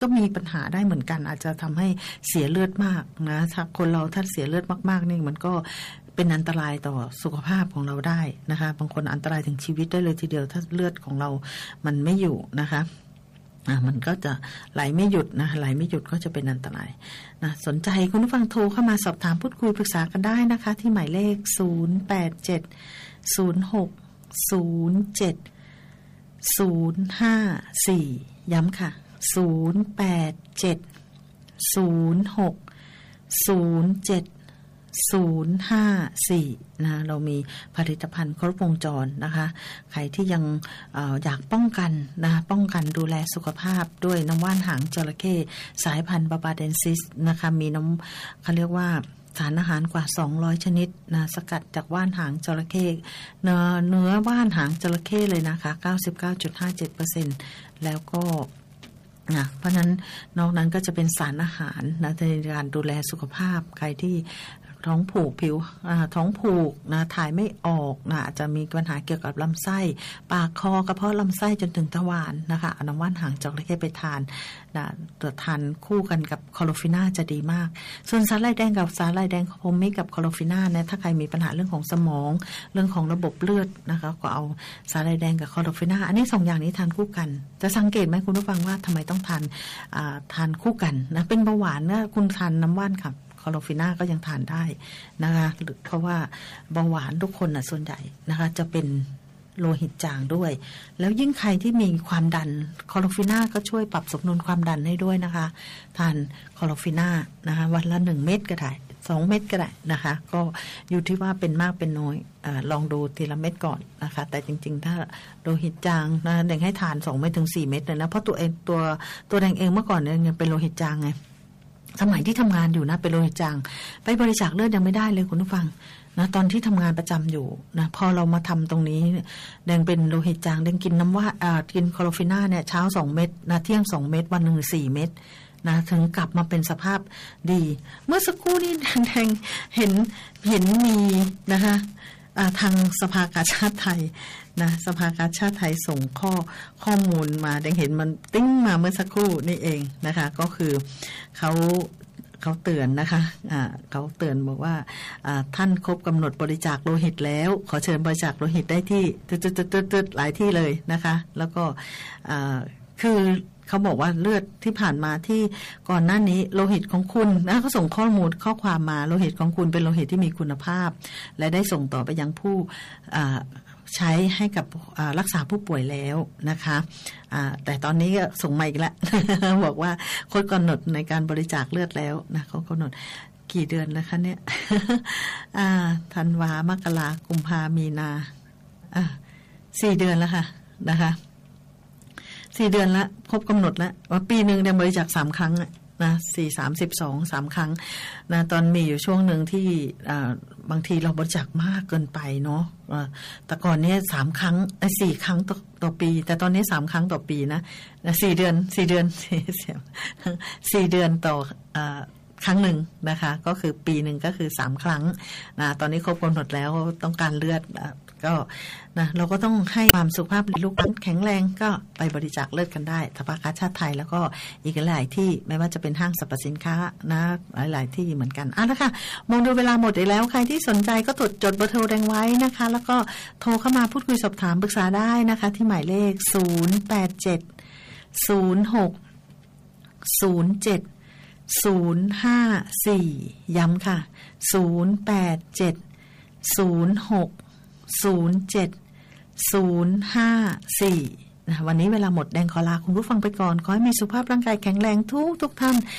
ก็มีปัญหาได้เหมือนกันอาจจะทำให้เสียเลือดมากนะถ้าคนเราถ้าเสียเลือดมากๆนี่มันก็เป็นอันตรายต่อสุขภาพของเราได้นะคะบางคนอันตรายถึงชีวิตได้เลยทีเดียวถ้าเลือดของเรามันไม่อยู่นะคะมันก็จะไหลไม่หยุดนะไหลไม่หยุดก็จะเป็นอันตรายนะสนใจคุณผู้ฟังโทรเข้ามาสอบถามพูดคุยปรึกษากันได้นะคะที่หมายเลข0870607054ย้ำค่ะ0870607054นะเรามีผลิตภัณฑ์ครบวงจรนะคะใครที่ยังอยากป้องกันนะป้องกันดูแลสุขภาพด้วยน้ำว่านหางจระเข้สายพันธุ์บาบาเดนซิสนะคะมีน้ำเขาเรียกว่าสารอาหารกว่า200ชนิดนะสกัดจากว่านหางจระเข้เนื้อว่านหางจระเข้เลยนะคะ 99.57% แล้วก็เพราะนั้นนอกนั้นก็จะเป็นสารอาหารนะในการดูแลสุขภาพใครที่ท้องผูกผิวท้องผูกนะถ่ายไม่ออกนะอาจจะมีปัญหาเกี่ยวกับลำไส้ปากคอกระเพาะลำไส้จนถึงทวารนะคะเอาน้ำว่านหางจระเข้ไปทานนะทานคู่กันกับคลอโรฟิน่าจะดีมากส่วนสาหร่ายแดงกับสาหร่ายแดงพรมิกับคลอโรฟิน่านะถ้าใครมีปัญหาเรื่องของสมองเรื่องของระบบเลือดนะคะก็เอาสาหร่ายแดงกับคลอโรฟิน่าอันนี้2อย่างนี้ทานคู่กันจะสังเกตไหมคุณผู้ฟังว่าทำไมต้องทานคู่กันนะเป็นเบาหวานนะคุณทานน้ำว่านค่ะคลอโรฟิน่าก็ยังทานได้นะคะเพราะว่าเบาหวานทุกคนส่วนใหญ่นะคะจะเป็นโลหิตจางด้วยแล้วยิ่งใครที่มีความดันคลอโรฟิน่าก็ช่วยปรับสมดุลความดันให้ด้วยนะคะทานคลอโรฟิน่านะคะวันละ1เม็ดก็ได้2เม็ดก็ได้นะคะก็อยู่ที่ว่าเป็นมากเป็นน้อยลองดูทีละเม็ดก่อนนะคะแต่จริงๆถ้าโลหิตจางนะแดงให้ทาน2เม็ดถึง4เม็ดเลยนะเพราะตัวแดงเองเมื่อก่อนเนี่ยเป็นโลหิตจางไงสมัยที่ทำงานอยู่นะเป็นโลหิตจางไปบริจาคเลือดยังไม่ได้เลยคุณผู้ฟังนะตอนที่ทำงานประจำอยู่นะพอเรามาทำตรงนี้แดงเป็นโลหิตจางแดงกินน้ำว่ากินคลอโรฟิน่าเนี่ยเช้า2เม็ดนะเที่ยง2เม็ดวันนึง4เม็ดนะถึงกลับมาเป็นสภาพดีเมื่อสักครู่นี้แดงเห็นมีนะคะทางสภากาชาดไทยนะสภากาชาดไทยส่งข้อมูลมาแดงเห็นมันติ้งมาเมื่อสักครู่นี่เองนะคะก็คือเขาเตือนนะคะเขาเตือนบอกว่าท่านครบกำหนดบริจาคโลหิตแล้วขอเชิญบริจาคโลหิตได้ที่ตึ๊ดๆๆๆหลายที่เลยนะคะแล้วก็คือเขาบอกว่าเลือดที่ผ่านมาที่ก่อนหน้านี้โลหิตของคุณนะเขาส่งข้อความมาโลหิตของคุณเป็นโลหิตที่มีคุณภาพและได้ส่งต่อไปยังผู้ใช้ให้กับรักษาผู้ป่วยแล้วนะคะแต่ตอนนี้ก็ส่งมาอีกแล้ว บอกว่าครบกำหนดในการบริจาคเลือดแล้วนะเขากำหนดกี่เดือนแล้วคะเนี่ย ธันวามกรากุมภามีนา4 เดือนแล้วค่ะนะคะ4 เดือนละครบกำหนดแล้วว่าปีนึงเนี่ยบริจาค3 ครั้งนะ3 ครั้งนะตอนมีอยู่ช่วงหนึ่งที่บางทีเราบริจาคมากเกินไปเนาะแต่ก่อนนี้3 ครั้ง4 ครั้งต่อปีแต่ตอนนี้3 ครั้งต่อปีนะ4 เดือนต่อครั้งหนึ่งนะคะก็คือปีหนึ่งก็คือ3 ครั้งนะตอนนี้ครบกำหนดแล้วต้องการเลือดก็นะเราก็ต้องให้ความสุขภาพลูกแข็งแรงก็ไปบริจาคเลือดกันได้สภากาชาดไทยแล้วก็อีกหลายที่ไม่ว่าจะเป็นห้างสรรพสินค้านะหลายที่เหมือนกันแล้วค่ะมองดูเวลาหมดอีกแล้วใครที่สนใจก็จดเบอร์โทรแดงไว้นะคะแล้วก็โทรเข้ามาพูดคุยสอบถามปรึกษาได้นะคะที่หมายเลข0870607054ย้ำค่ะ0870607054วันนี้เวลาหมดแดงขอลาคุณผู้ฟังไปก่อนขอให้มีสุขภาพร่างกายแข็งแรงทุกท่าน